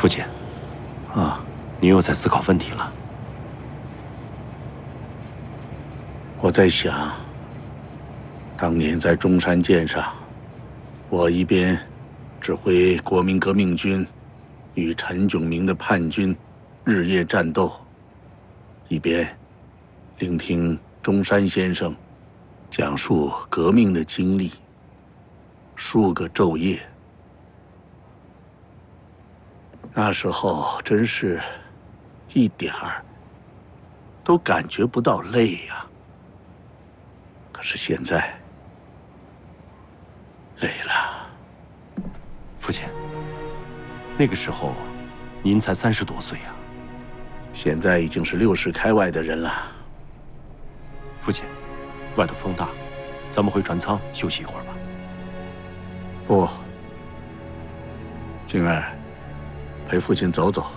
父亲，你又在思考问题了。 我在想，当年在中山舰上，我一边指挥国民革命军与陈炯明的叛军日夜战斗，一边聆听中山先生讲述革命的经历，数个昼夜。那时候真是一点儿都感觉不到累呀。可是现在累了。 父亲，那个时候您才30多岁呀。 现在已经是60开外的人了。 父亲，外头风大，咱们回船舱休息一会儿吧。 不，静儿，陪父亲走走。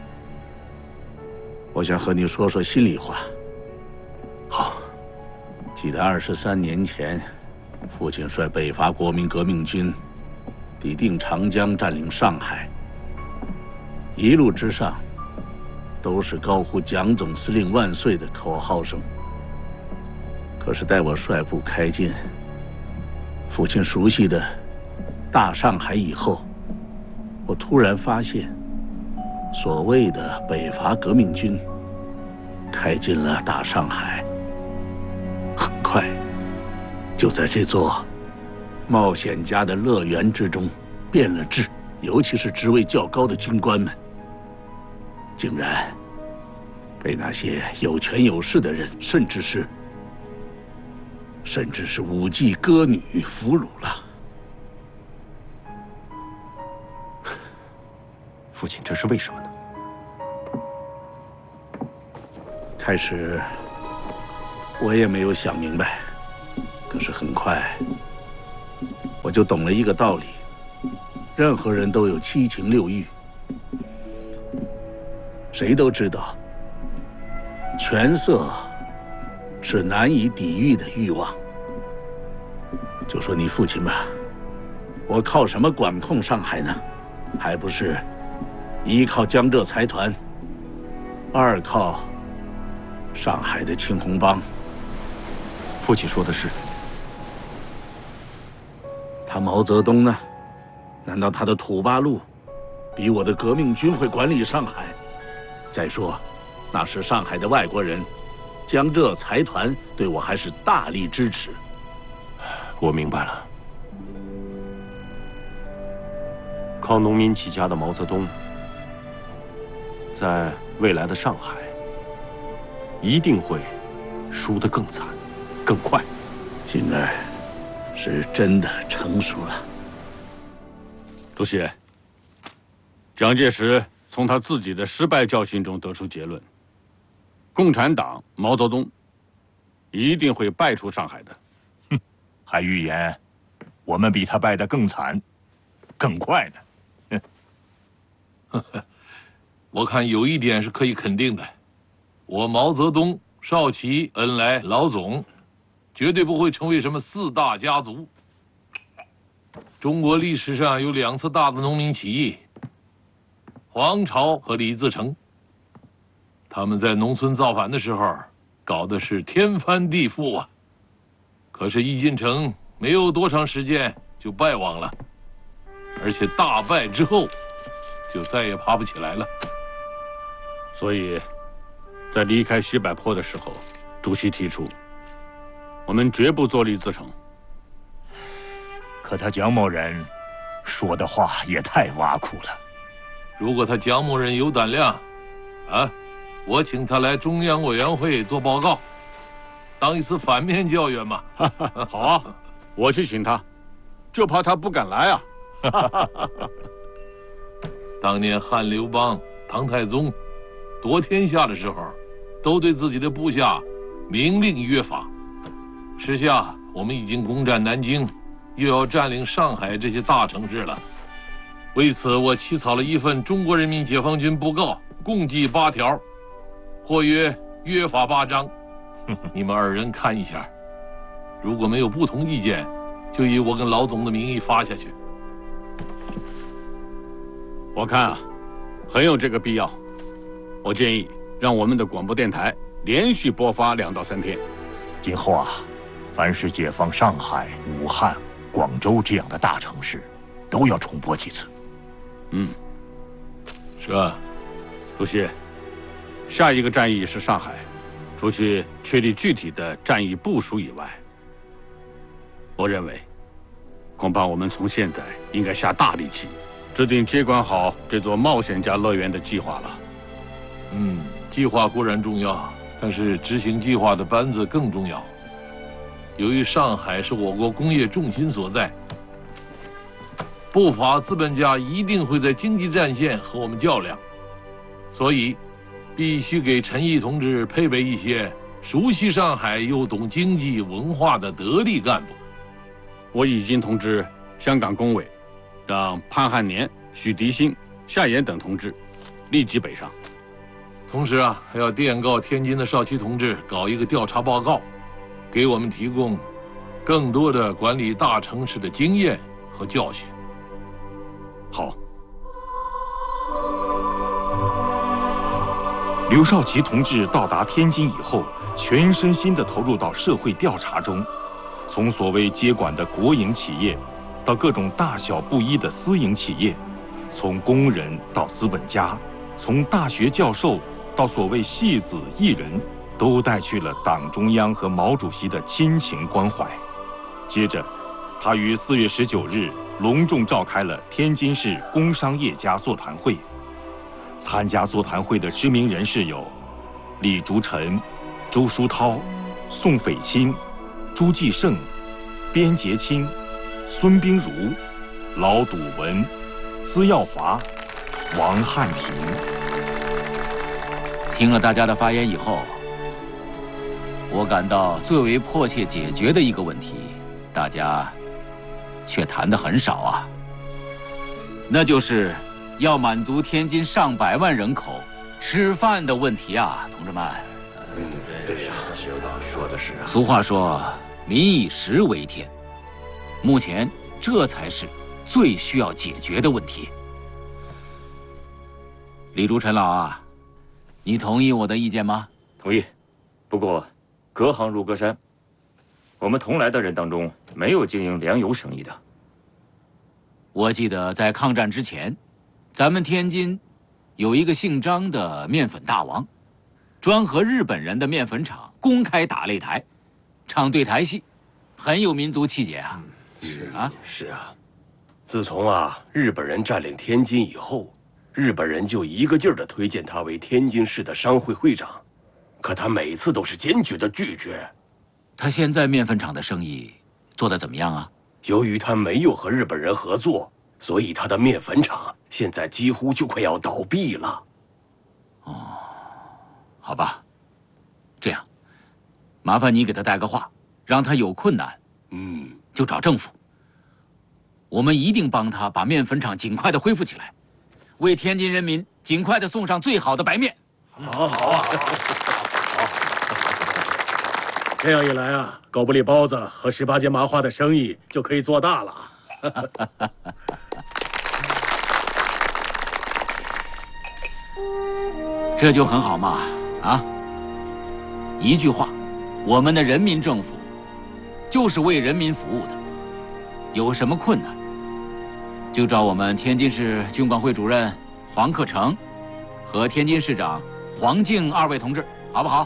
我想和你说说心里话。 好。 记得23年前，父亲率北伐国民革命军抵定长江，占领上海。一路之上，都是高呼“蒋总司令万岁”的口号声。可是待我率部开进父亲熟悉的大上海以后，我突然发现，所谓的北伐革命军开进了大上海，很快就在这座冒险家的乐园之中变了质。尤其是职位较高的军官们，竟然被那些有权有势的人，甚至是舞妓歌女俘虏了。 父亲，这是为什么呢？ 开始我也没有想明白，可是很快我就懂了一个道理：任何人都有7情6欲，谁都知道，权色是难以抵御的欲望。就说你父亲吧，我靠什么管控上海呢？还不是一靠江浙财团，二靠上海的青红帮。 父亲说的是。 他毛泽东呢？难道他的土八路比我的革命军会管理上海？再说，那是上海的外国人，江浙财团对我还是大力支持。 我明白了。靠农民起家的毛泽东，在未来的上海，一定会输得更惨、更快。 静儿是真的成熟了。 主席，蒋介石从他自己的失败教训中得出结论：共产党毛泽东一定会败出上海的。 哼，还预言我们比他败得更惨、更快呢。 我看有一点是可以肯定的，我毛泽东、少奇、恩来、老总，绝对不会成为什么4大家族。中国历史上有2次大的农民起义，黄巢和李自成。他们在农村造反的时候，搞的是天翻地覆啊。可是，一进城没有多长时间就败亡了，而且大败之后，就再也爬不起来了。 所以，在离开西柏坡的时候，主席提出，我们绝不做李自成。 可他蒋某人说的话也太挖苦了。 如果他蒋某人有胆量，我请他来中央委员会做报告，当一次反面教员嘛。 好啊，我去请他，就怕他不敢来啊。 当年汉刘邦、唐太宗夺天下的时候，都对自己的部下明令约法。时下我们已经攻占南京，又要占领上海这些大城市了。为此，我起草了一份中国人民解放军布告，共计8条，或曰约法8章。你们2人看一下，如果没有不同意见，就以我跟老总的名义发下去。 我看啊， 很有这个必要。我建议让我们的广播电台连续播发2到3天。 今后啊，凡是解放上海、武汉、广州这样的大城市，都要重播几次。 是啊， 主席，下一个战役是上海，除去确立具体的战役部署以外，我认为，恐怕我们从现在应该下大力气，制定接管好这座冒险家乐园的计划了。 计划固然重要，但是执行计划的班子更重要。由于上海是我国工业重心所在，不法资本家一定会在经济战线和我们较量，所以必须给陈毅同志配备一些熟悉上海又懂经济文化的得力干部。 我已经通知香港工委，让潘汉年、许迪新、夏言等同志立即北上。 同时啊，还要电告天津的少奇同志搞一个调查报告，给我们提供更多的管理大城市的经验和教训。 好。 刘少奇同志到达天津以后，全身心地投入到社会调查中，从所谓接管的国营企业，到各种大小不一的私营企业，从工人到资本家，从大学教授到所谓戏子艺人，都带去了党中央和毛主席的亲情关怀。接着，他于4月19日隆重召开了天津市工商业家座谈会。参加座谈会的知名人士有李竹臣、周书涛、宋斐钦、朱继盛、边杰清、孙冰如、老笃文、资耀华、王汉廷。 听了大家的发言以后，我感到最为迫切解决的一个问题，大家却谈得很少啊，那就是要满足天津上百万人口吃饭的问题啊，同志们。 对呀，说的是啊。 俗话说，民以食为天。目前这才是最需要解决的问题。李竹臣老啊，你同意我的意见吗？ 同意。不过，隔行如隔山，我们同来的人当中没有经营粮油生意的。 我记得在抗战之前，咱们天津有一个姓张的面粉大王，专和日本人的面粉厂公开打擂台，唱对台戏，很有民族气节啊。 是啊，自从日本人占领天津以后，日本人就一个劲儿地推荐他为天津市的商会会长，可他每次都是坚决地拒绝。 他现在面粉厂的生意做得怎么样啊？ 由于他没有和日本人合作，所以他的面粉厂现在几乎就快要倒闭了。 好吧，这样，麻烦你给他带个话，让他有困难，就找政府。我们一定帮他把面粉厂尽快的恢复起来，为天津人民尽快的送上最好的白面。 好啊！ 这样一来啊，狗不理包子和18街麻花的生意就可以做大了。 这就很好嘛，一句话，我们的人民政府就是为人民服务的，有什么困难，就找我们天津市军管会主任黄克诚和天津市长黄敬2位同志，好不好？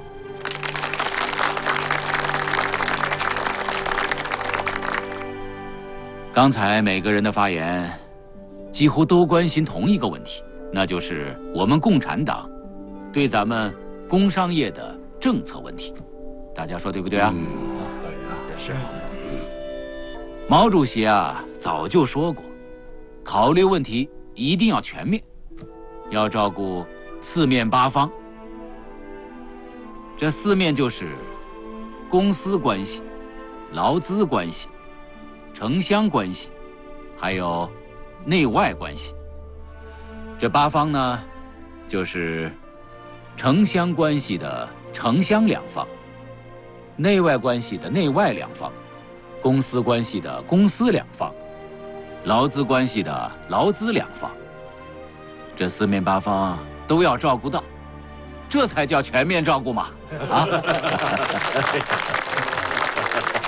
刚才每个人的发言几乎都关心同一个问题，那就是我们共产党对咱们工商业的政策问题。大家说对不对啊？ 是。 毛主席早就说过，考虑问题一定要全面，要照顾4面8方。这4面就是公私关系、劳资关系、城乡关系，还有内外关系。这8方呢，就是城乡关系的城乡2方，内外关系的内外2方，公私关系的公私2方，劳资关系的劳资2方。 这四面八方都要照顾到，这才叫全面照顾嘛！啊。